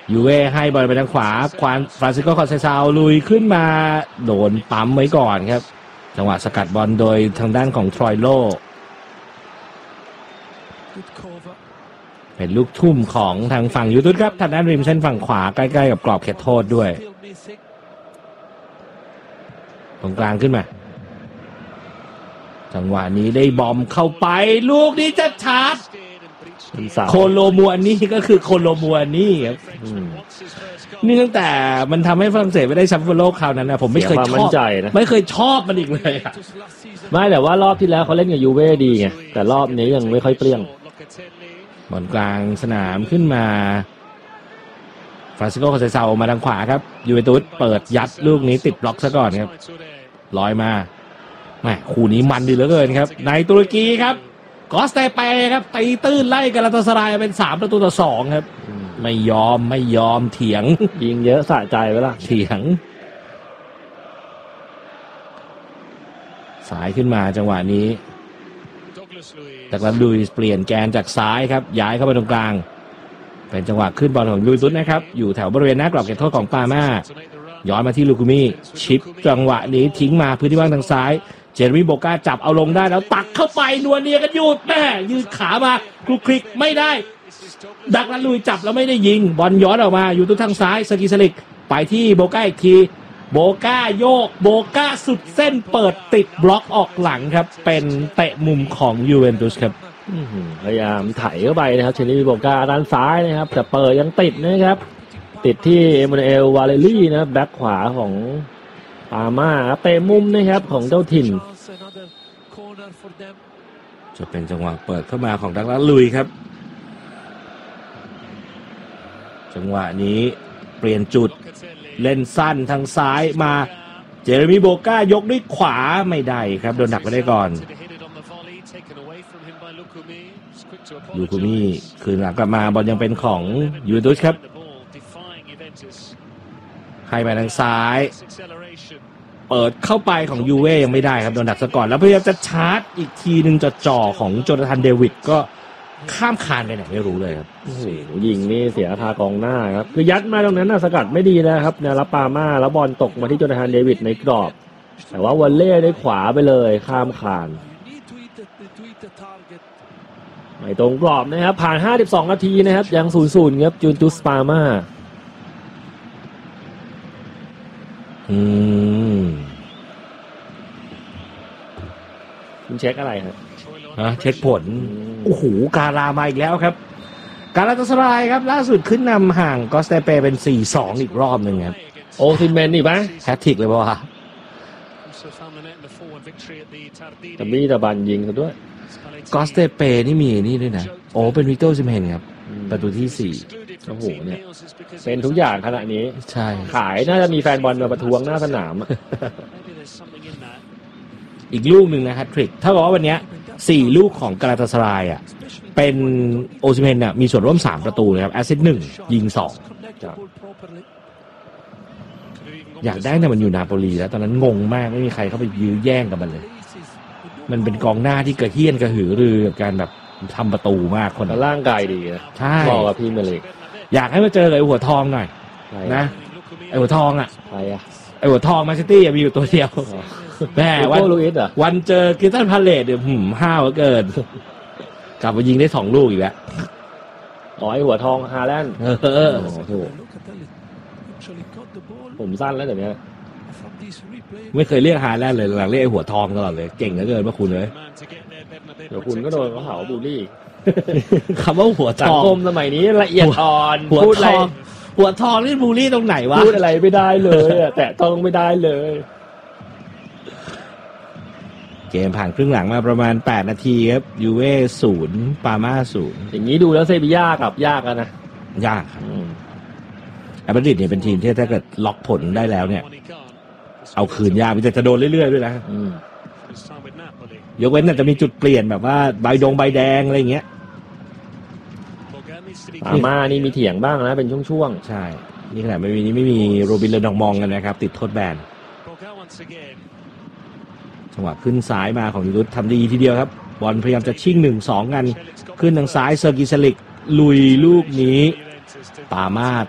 ยูเว่ให้บอลไปทางขวาฟรานซิโกคอนเซซาลุยขึ้นมาโดนปั๊มไว้ก่อนครับจังหวะสกัดบอลโดยทางด้านของทรอยโลเป็นลูกทุ่มของทางฝั่งยูทูบครับทางด้านริมเส้นฝั่งขวาใกล้ๆกับกรอบเขตโทษด้วยตรงกลางขึ้นมาจังหวะนี้ได้บอมเข้าไปลูกนี้จะชาร์จโคโลมัวนี่ก็คือโคโลมัวนี่ครับนี่ตั้งแต่มันทำให้ฝรั่งเศสไม่ได้แชมป์ฟุตบอลโลกคราวนั้นนะผมไม่เคยชอบไม่เคยชอบมันอีกเลยไม่แต่ว่ารอบที่แล้วเขาเล่นกับยูเว่ดีไงแต่รอบนี้ยังไม่ค่อยเปรี้ยงบอลกลางสนามขึ้นมาฟรานซิโกคอนเซซามาทางขวาครับยูเวนตุสเปิดยัดลูกนี้ติดบล็อกซะก่อนครับลอยมาแหมคู่นี้มันดีเหลือเกินครับในตุรกีครับกอสเตเปครับตีตื้นไล่กาลาตาสารายเป็น3-2ครับไม่ยอมเถียงยิงเยอะสะใจไปละเถียงสายขึ้นมาจังหวะนี้จากนั้นลุยเปลี่ยนแกนจากซ้ายครับย้ายเข้าไปตรงกลางเป็นจังหวะขึ้นบอลของลุยซุสนะครับอยู่แถวบริเวณหน้ากรอบเขตโทษของปาม่าย้อนมาที่ลูคุมิชิปจังหวะนี้ทิ้งมาพื้นที่ว่างทางซ้ายเจเรมี่โบก้าจับเอาลงได้แล้วตักเข้าไปนัวเนียกันหยุดแม่ยืดขามาคลุกคลิกไม่ได้ดักนั้นลุยจับแล้วไม่ได้ยิงบอลย้อนออกมาอยู่ตรงทางซ้ายสกีสลิกไปที่โบก้าอีกทีโบก้าโยกโบก้าสุดเส้นเปิดติดบล็อกออกหลังครับเป็นเตะมุมของยูเวนตุสครับพยายามไถเข้าไปนะครับเชลลี่โบก้าด้านซ้ายนะครับแต่เปิดยังติดนะครับติดที่เอมานูเอลวาเลรี่นะแบ็คขวาของปาม่าเตะมุมนะครับของเจ้าถิ่นจะเป็นจังหวะเปิดเข้ามาของดักลัสลุยครับจังหวะนี้เปลี่ยนจุดเล่นสั้นทางซ้ายมาเจเรมี่โบก้ายกด้วยขวาไม่ได้ครับโดนดักไปได้ก่อนลูคุมิคืนหลังกลับมาบอลยังเป็นของยูเวนตุสครับให้ไปทางซ้ายเปิดเข้าไปของยูเว่ยังไม่ได้ครับโดนดักซะก่อนแล้วพยายามจะชาร์จอีกทีนึงจ่อของโจนาธานเดวิดก็ข้ามคานไปไหนไม่รู้เลยครับโอ้โหยิงนี่เสียคากองหน้าครับคือยัดมาตรงนั้นน่ะสกัดไม่ดีนะครับเนี่ยรับปาม่าแล้วบอลตกมาที่โจนาธานเดวิดในกรอบแต่ว่าวอลเล่ได้ขวาไปเลยข้ามคานไม่ตรงกรอบนะครับผ่าน52นาทีนะครับยัง 0-0 ครับจูนตุสปาม่าคุณเช็คอะไรครับเช็คผลโอ้โหการามาอีกแล้วครับกาลาตาสารายครับล่าสุดขึ้นนำห่างกอสเตเปเป็น 4-2 อีกรอบหนึ่งครับโอซิเมนอีกไหมแฮตทริกเลยป่ะแต่มีตะบันยิงซะด้วยกอสเตเปนี่มีนี่ด้วยนะโอ้เป็นวิกเตอร์ซิเมนครับประตูที่4 โอ้โหเนี่ยเป็นทุกอย่างขณะนี้ใช่ขายน่าจะมีแฟนบอลมาประท้วงหน้าสนามอีกลูกหนึ่งนะแฮตทริกถ้าบอกว่าวันนี้4ลูกของกาลาตาสารายเป็นโอซิเมนมีส่วนร่วม3ประตูเลยครับแอสซิสต์1ยิง2อยากได้แต่มันอยู่นาโปลีแล้วตอนนั้นงงมากไม่มีใครเข้าไปยื้อแย่งกับมันเลยมันเป็นกองหน้าที่กระเฮี้ยนกระหือรือกับการแบบทำประตูมากคนร่างกายดีนะใช่บอกกับพี่เมลิกอยากให้มาเจอไอ้หัวทองหน่อยนะไอ้หัวทองใครไอ้หัวทองแมนซิตี้มีอยู่ตัวเดียวแม่วันเจอคริสตัลพาเลซเนี่ยห้าวเกินกลับมายิงได้2ลูกอีกแล้วไอ้หัวทองฮาแลนด์ผมสั้นแล้วเดี๋ยวนี้ไม่เคยเรียกฮาแลนด์เลยหลังเรียกไอ้หัวทองตลอดเลยเก่งเหลือเกินพระคุณเลยเดี๋ยวคุณก็โดนเขาหาบูลลี่คำว่าหัวทองสังคมสมัยนี้ละเอียดอ่อนพูดอะไรหัวทองนี่บูลลี่ตรงไหนวะพูดอะไรไม่ได้เลยแต่ต้องไม่ได้เลยเกมผ่านครึ่งหลังมาประมาณ8นาทีครับยูเว่0ปาม่า0 อย่างนี้ดูแล้วเซบีย่ากับยากนะยากครับแอตเลติกเนี่ยเป็นทีมที่ถ้าเกิดล็อกผลได้แล้วเนี่ยเอาคืนยากมันจะโดนเรื่อยๆด้วยนะยกเว้นแต่จะมีจุดเปลี่ยนแบบว่าใบแดงอะไรอย่างเงี้ยปาม่านี่มีเถียงบ้างนะเป็นช่วงๆใช่นี่ขนาดไม่มีโรบินเลนดองมองกันนะครับติดโทษแบนจังหวะขึ้นซ้ายมาของยูรุตทำดีทีเดียวครับบอลพยายามจะชิ่ง 1-2 กันขึ้นทางซ้ายเซอร์กิสลิกลุยลูกนี้ปาม่า